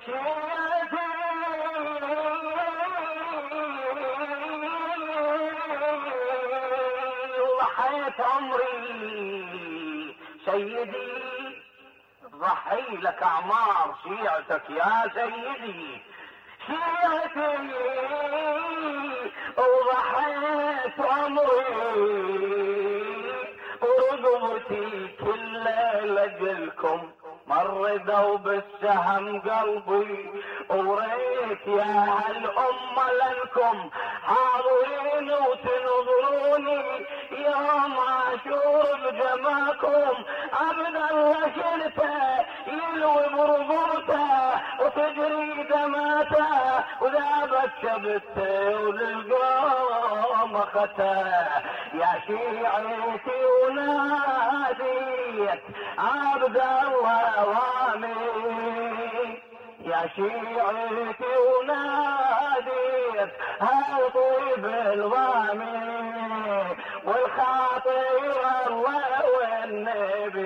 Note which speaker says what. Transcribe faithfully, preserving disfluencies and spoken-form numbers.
Speaker 1: شيعتي ضحيت عمري سيدي، ضحي لك اعمار شيعتك يا سيدي. شيعتي وضحيت عمري ورقبتي كل لجلكم، مرضوا بالسهم قلبي وريت يا هالأمة لنكم حاضرين وتنظروني يوم عاشور بجماكم. عبد الله شلته يلوي برغبته وتجري دماته وذابت شبته وللقوم اخته. يا شيعتي وناديت عبد الله وامي، يا شيعتي وناديت هالطيب الضامي والخاطر الله